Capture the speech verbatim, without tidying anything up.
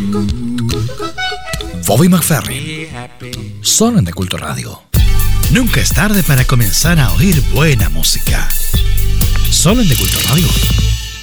Bobby McFerrin, solo en De Culto Radio. Nunca es tarde para comenzar a oír buena música. Solo en De Culto Radio.